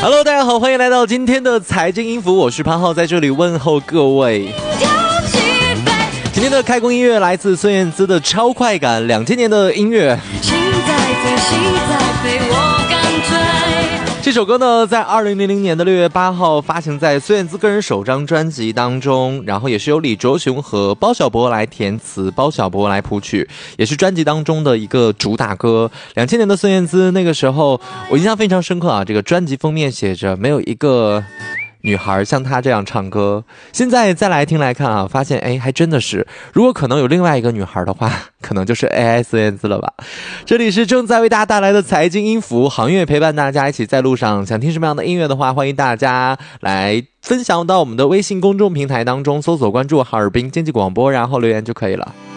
Hello， 大家好，欢迎来到今天的财经音符，我是潘浩，在这里问候各位。今天的开工音乐来自孙燕姿的《超快感》，2000年的音乐。这首歌呢，在2000年的6月8号发行在孙燕姿个人首张专辑当中，然后也是由李卓雄和包小柏来填词，包小柏来谱曲，也是专辑当中的一个主打歌。2000年的孙燕姿，那个时候我印象非常深刻啊，这个专辑封面写着没有一个女孩像她这样唱歌。现在再来听来看啊，发现还真的是，如果可能有另外一个女孩的话，可能就是 AI 孙燕姿了吧。这里是正在为大家带来的财经音符，行业陪伴大家一起在路上。想听什么样的音乐的话，欢迎大家来分享到我们的微信公众平台当中，搜索关注哈尔滨经济广播，然后留言就可以了。